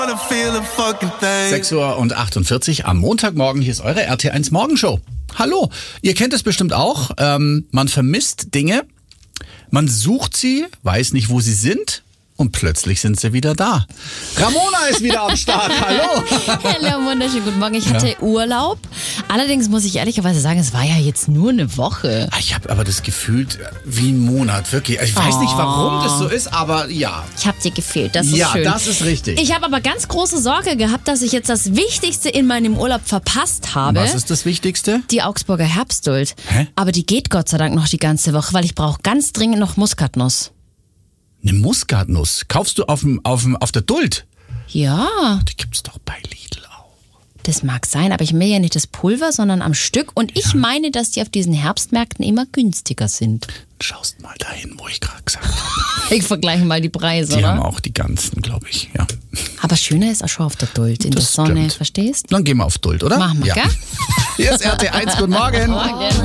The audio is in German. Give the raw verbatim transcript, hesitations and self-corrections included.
sechs Uhr und achtundvierzig am Montagmorgen. Hier ist eure R T eins Morgenshow. Hallo, ihr kennt es bestimmt auch. Ähm, man vermisst Dinge, man sucht sie, weiß nicht, wo sie sind. Und plötzlich sind sie wieder da. Ramona ist wieder am Start. Hallo. Hallo, wunderschönen guten Morgen. Ich hatte ja. Urlaub. Allerdings muss ich ehrlicherweise sagen, es war ja jetzt nur eine Woche. Ich habe aber das Gefühl wie ein Monat, wirklich. Ich weiß oh. nicht, warum das so ist, aber ja. Ich habe dir gefehlt, das ist ja, schön. Ja, das ist richtig. Ich habe aber ganz große Sorge gehabt, dass ich jetzt das Wichtigste in meinem Urlaub verpasst habe. Was ist das Wichtigste? Die Augsburger Herbstduld. Hä? Aber die geht Gott sei Dank noch die ganze Woche, weil ich brauche ganz dringend noch Muskatnuss. Eine Muskatnuss? Kaufst du auf, dem, auf, dem, auf der Duld? Ja. Die gibt's doch bei Lidl auch. Das mag sein, aber ich will ja nicht das Pulver, sondern am Stück. Und ich ja. meine, dass die auf diesen Herbstmärkten immer günstiger sind. Schaust mal dahin, wo ich gerade gesagt habe. Ich vergleiche mal die Preise, die oder? Die haben auch die ganzen, glaube ich, ja. Aber schöner ist auch schon auf der Duld, in das der Sonne, stimmt. verstehst? Dann gehen wir auf Duld, oder? Machen wir, ja. gell? Hier ist R T eins, guten Morgen. Morgen.